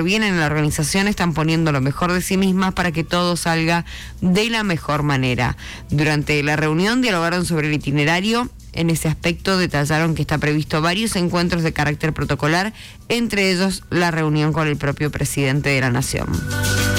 intervienen en la organización están poniendo lo mejor de sí mismas para que todo salga de la mejor manera. Durante la reunión dialogaron sobre el itinerario. En ese aspecto detallaron que está previsto varios encuentros de carácter protocolar, entre ellos la reunión con el propio presidente de la Nación.